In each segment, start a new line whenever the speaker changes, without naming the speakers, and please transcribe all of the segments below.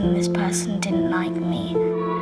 This person didn't like me.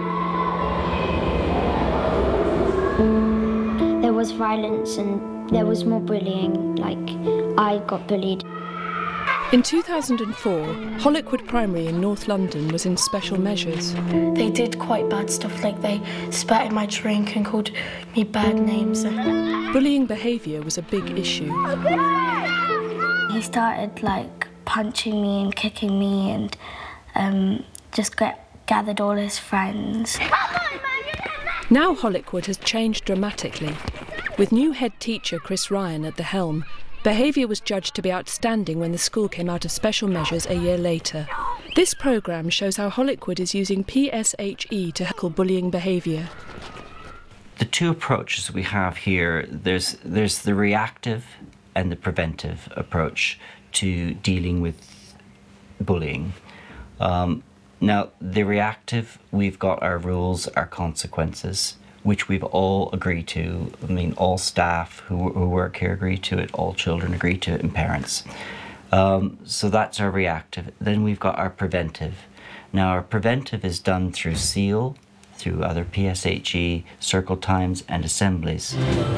There was violence and there was more bullying, like I got bullied.
In 2004, Holwickwood Primary in North London was in special measures.
They did quite bad stuff, like they spat in my drink and called me bad names.
Bullying behaviour was a big issue.
He started like punching me and kicking me and just gathered all his friends.
Now Holwickwood has changed dramatically. With new head teacher Chris Ryan at the helm, behaviour was judged to be outstanding when the school came out of special measures a year later. This programme shows how Holwickwood is using PSHE to tackle bullying behaviour.
The two approaches we have here, there's the reactive and the preventive approach to dealing with bullying. Now, the reactive, we've got our rules, our consequences, which we've all agreed to. I mean, all staff who work here agree to it, all children agree to it, and parents. So that's our reactive. Then we've got our preventive. Now, our preventive is done through SEAL, through other PSHE, circle times, and assemblies.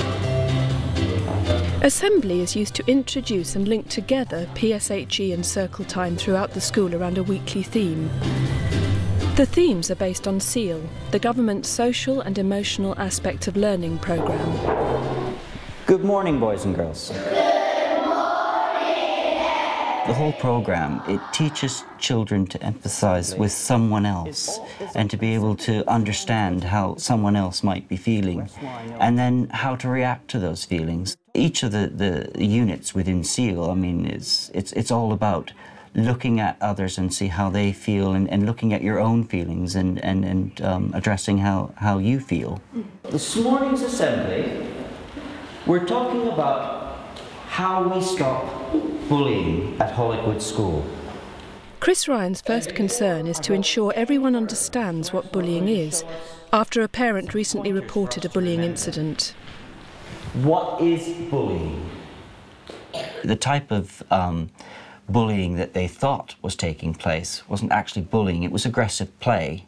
Assembly is used to introduce and link together PSHE and circle time throughout the school around a weekly theme. The themes are based on SEAL, the government's social and emotional aspect of learning programme.
Good morning, boys and girls. Good morning. The whole programme, it teaches children to empathise with someone else and to be able to understand how someone else might be feeling and then how to react to those feelings. Each of the units within SEAL, I mean, it's all about looking at others and see how they feel and looking at your own feelings and addressing how you feel. This morning's assembly, we're talking about how we stop bullying at Holwickwood School.
Chris Ryan's first concern is to ensure everyone understands what bullying is, after a parent recently reported a bullying incident.
What is bullying? The type of bullying that they thought was taking place wasn't actually bullying, it was aggressive play.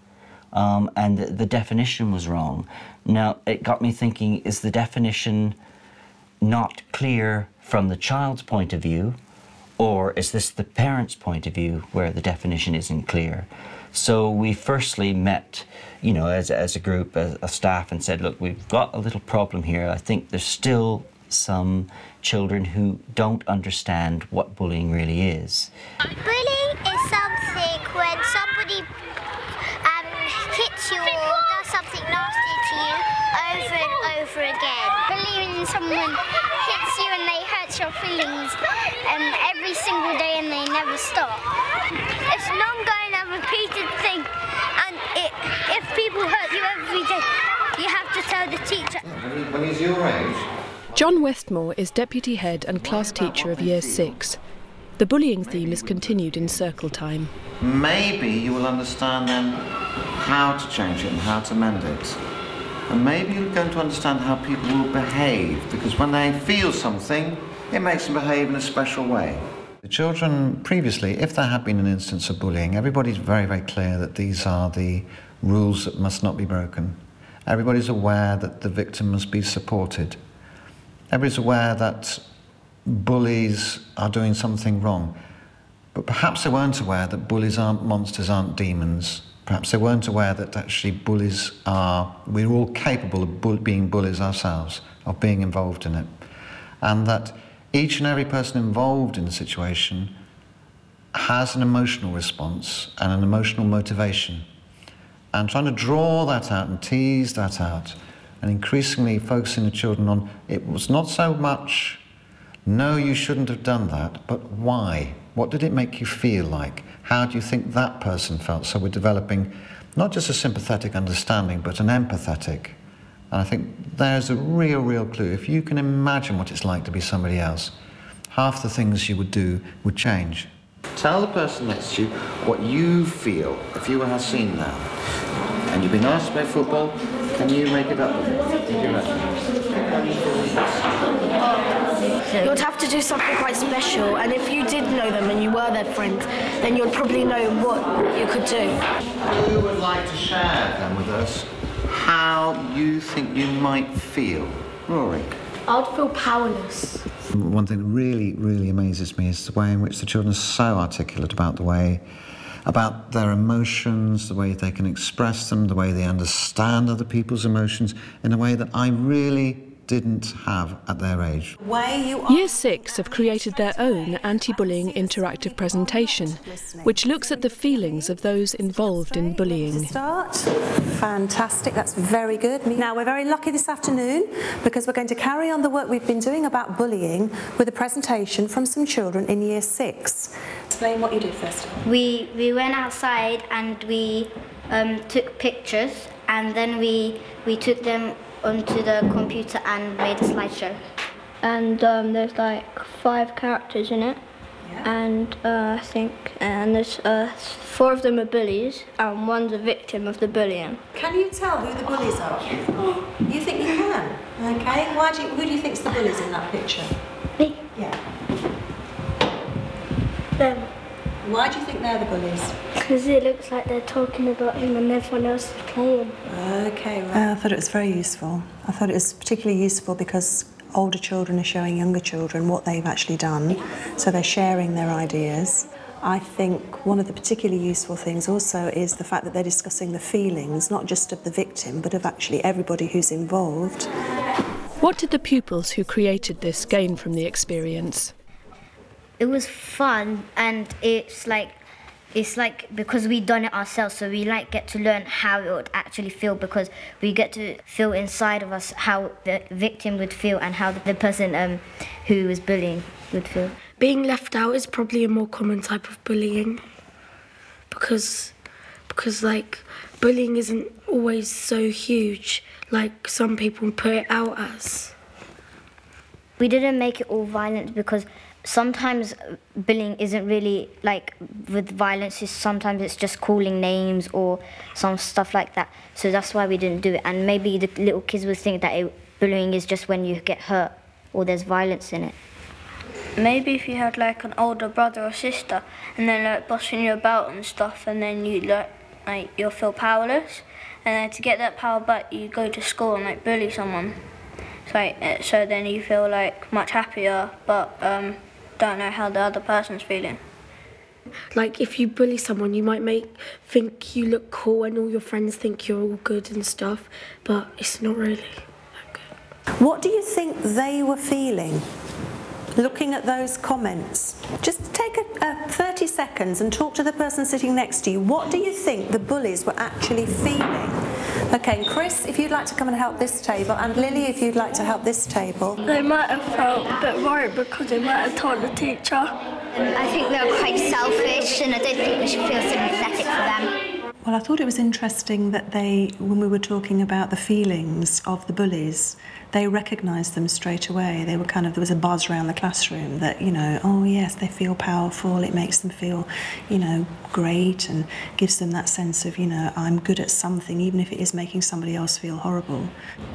And the definition was wrong. Now, it got me thinking, is the definition not clear from the child's point of view, or is this the parent's point of view where the definition isn't clear? So we firstly met, you know, as a group, as a staff, and said, look, we've got a little problem here. I think there's still some children who don't understand what bullying really is.
Bullying is something when somebody hits you or does something nasty to you over and over again. Bullying is someone hits you and they hurt your feelings every single day and they never stop. It's an ongoing and repeated thing, and if people hurt you every day, you have to tell the teacher.
When he's your age.
John Westmore is deputy head and class teacher of Year 6. The bullying theme is continued in circle time.
Maybe you will understand then how to change it and how to mend it. And maybe you're going to understand how people will behave, because when they feel something, it makes them behave in a special way. The children previously, if there had been an instance of bullying, everybody's very, very clear that these are the rules that must not be broken. Everybody's aware that the victim must be supported. Everybody's aware that bullies are doing something wrong. But perhaps they weren't aware that bullies aren't monsters, aren't demons. Perhaps they weren't aware that actually bullies are, we're all capable of being bullies ourselves, of being involved in it. And that each and every person involved in the situation has an emotional response and an emotional motivation. And trying to draw that out and tease that out, and increasingly focusing the children on, it was not so much, no, you shouldn't have done that, but why? What did it make you feel like? How do you think that person felt? So we're developing not just a sympathetic understanding, but an empathetic. And I think there's a real clue. If you can imagine what it's like to be somebody else, half the things you would do would change. Tell the person next to you what you feel if you had seen that. And you've been asked to play football, can you make it up with it?
You'd have to do something quite special, and if you did know them and you were their friend, then you'd probably know what you could do.
Who would like to share then with us how you think you might feel? Rory?
I would feel powerless.
One thing that really, really amazes me is the way in which the children are so articulate about their emotions, the way they can express them, the way they understand other people's emotions in a way that I really didn't have at their age.
Year 6 have created their own anti-bullying interactive presentation, which looks at the feelings of those involved in bullying.
Fantastic, that's very good. Now we're very lucky this afternoon because we're going to carry on the work we've been doing about bullying with a presentation from some children in Year 6. Explain what you did first of all.
We went outside and we took pictures, and then we took them onto the computer and made a slideshow.
And there's like 5 characters in it, and I think, and there's 4 of them are bullies, and 1's a victim of the bullying.
Can you tell who the bullies are? You think you can? Okay. Who do you think's the bullies in that picture?
Me.
Yeah.
Them.
Why do you think they're the bullies?
Because it looks like they're talking about him and everyone else is playing.
Okay, right. I thought it was very useful. I thought it was particularly useful because older children are showing younger children what they've actually done, so they're sharing their ideas. I think one of the particularly useful things also is the fact that they're discussing the feelings, not just of the victim, but of actually everybody who's involved.
What did the pupils who created this gain from the experience?
It was fun, and it's like because we done it ourselves, so we get to learn how it would actually feel, because we get to feel inside of us how the victim would feel and how the person who was bullying would feel.
Being left out is probably a more common type of bullying, because like bullying isn't always so huge like some people put it out as.
We didn't make it all violent because sometimes bullying isn't really like with violence. Sometimes it's just calling names or some stuff like that. So that's why we didn't do it. And maybe the little kids would think that bullying is just when you get hurt or there's violence in it.
Maybe if you had like an older brother or sister and then like bossing you about and stuff, and then you you'll feel powerless, and then to get that power back you go to school and like bully someone. So then you feel like much happier, but don't know how the other person's feeling.
Like if you bully someone, you might think you look cool and all your friends think you're all good and stuff, but it's not really that good.
What do you think they were feeling? Looking at those comments, just take 30 seconds and talk to the person sitting next to you. What do you think the bullies were actually feeling? Okay, Chris, if you'd like to come and help this table, and Lily, if you'd like to help this table.
They might have felt a bit worried because they might have told the teacher.
I think they were quite selfish, and I don't think we should feel sympathetic for them.
Well, I thought it was interesting that when we were talking about the feelings of the bullies, they recognised them straight away. They were there was a buzz around the classroom that, oh yes, they feel powerful, it makes them feel, great, and gives them that sense of, I'm good at something, even if it is making somebody else feel horrible.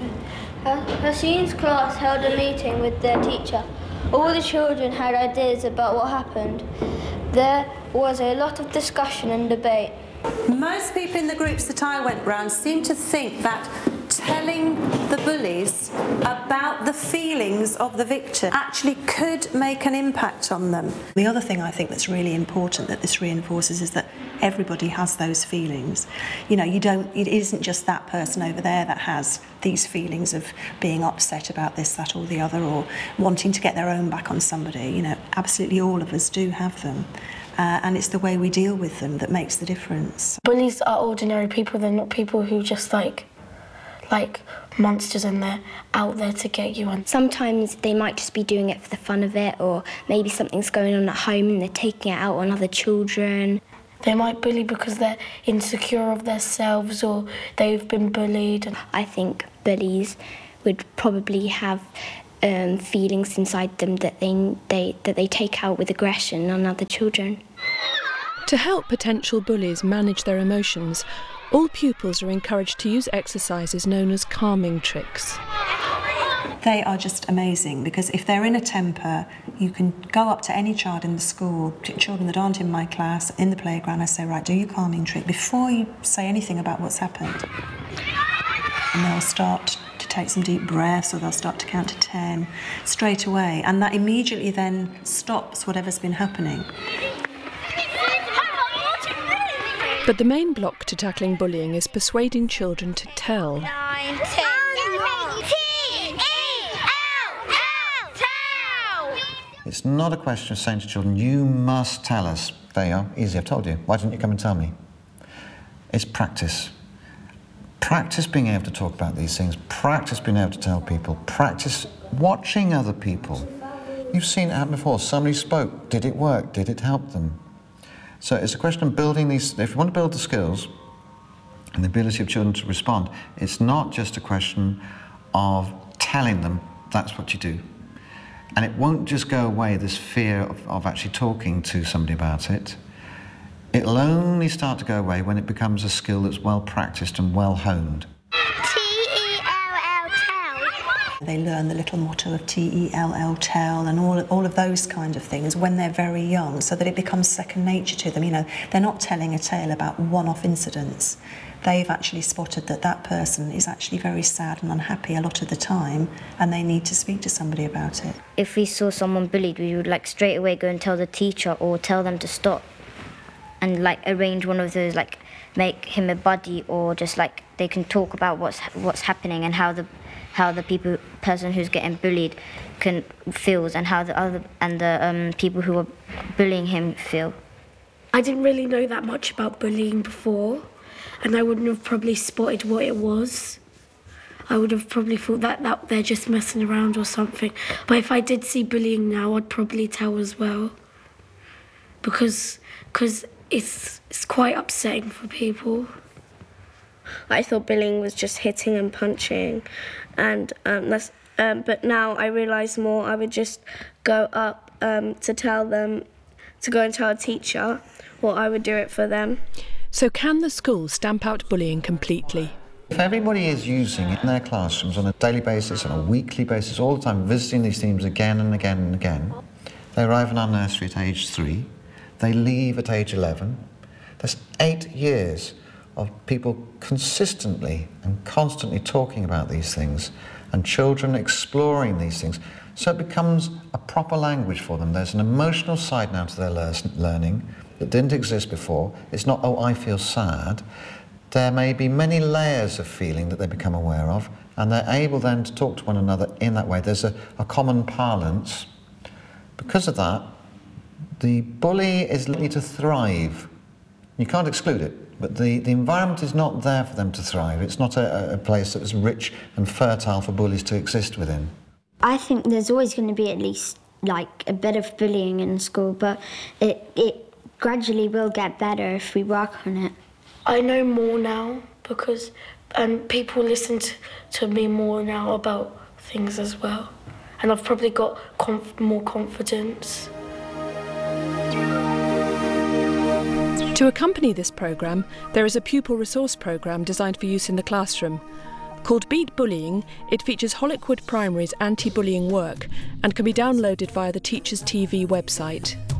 Hasin's class held a meeting with their teacher. All the children had ideas about what happened. There was a lot of discussion and debate.
Most people in the groups that I went round seemed to think that telling the bullies about the feelings of the victim actually could make an impact on them. The other thing I think that's really important that this reinforces is that everybody has those feelings. It isn't just that person over there that has these feelings of being upset about this, that or the other, or wanting to get their own back on somebody. Absolutely all of us do have them. And it's the way we deal with them that makes the difference.
Bullies are ordinary people. They're not people who just like monsters and they're out there to get you. And
sometimes they might just be doing it for the fun of it, or maybe something's going on at home and they're taking it out on other children.
They might bully because they're insecure of themselves or they've been bullied.
I think bullies would probably have feelings inside them that they take out with aggression on other children.
To help potential bullies manage their emotions, all pupils are encouraged to use exercises known as calming tricks.
They are just amazing, because if they're in a temper, you can go up to any child in the school, children that aren't in my class, in the playground, I say, right, do your calming trick before you say anything about what's happened. And they'll start to take some deep breaths, or they'll start to count to 10 straight away, and that immediately then stops whatever's been happening.
But the main block to tackling bullying is persuading children to tell.
9, 10, T-E-L-L-L,
It's not a question of saying to children, you must tell us. There you are, easy, I've told you. Why didn't you come and tell me? It's practice. Practice being able to talk about these things, practice being able to tell people, practice watching other people. You've seen it happen before. Somebody spoke. Did it work? Did it help them? So it's a question of building these. If you want to build the skills and the ability of children to respond, it's not just a question of telling them that's what you do. And it won't just go away, this fear of actually talking to somebody about it. It'll only start to go away when it becomes a skill that's well practiced and well honed.
T-E-L-L, tell.
They learn the little motto of T-E-L-L, tell, and all of those kind of things when they're very young, so that it becomes second nature to them. You know, they're not telling a tale about one-off incidents. They've actually spotted that that person is actually very sad and unhappy a lot of the time, and they need to speak to somebody about it.
If we saw someone bullied, we would like straight away go and tell the teacher or tell them to stop, and like arrange one of those, like make him a buddy, or just like they can talk about what's happening and how the person who's getting bullied feels, and how the people who are bullying him feel.
I didn't really know that much about bullying before, and I wouldn't have probably spotted what it was. I would have probably thought that they're just messing around or something. But if I did see bullying now, I'd probably tell as well, because it's quite upsetting for people.
I thought bullying was just hitting and punching, and but now I realise more. I would just go up to tell them to go and tell a teacher, or I would do it for them.
So can the school stamp out bullying completely?
If everybody is using it in their classrooms on a daily basis, on a weekly basis, all the time, visiting these themes again and again and again, they arrive in our nursery at age 3, they leave at age 11. That's 8 years of people consistently and constantly talking about these things, and children exploring these things. So it becomes a proper language for them. There's an emotional side now to their learning that didn't exist before. It's not, oh, I feel sad. There may be many layers of feeling that they become aware of, and they're able then to talk to one another in that way. There's a common parlance. Because of that, the bully is likely to thrive. You can't exclude it, but the environment is not there for them to thrive. It's not a place that is rich and fertile for bullies to exist within.
I think there's always going to be at least like a bit of bullying in school, but it gradually will get better if we work on it.
I know more now because people listen to me more now about things as well, and I've probably got more confidence.
To accompany this programme, there is a pupil resource programme designed for use in the classroom. Called Beat Bullying, it features Hollickwood Primary's anti-bullying work and can be downloaded via the Teachers TV website.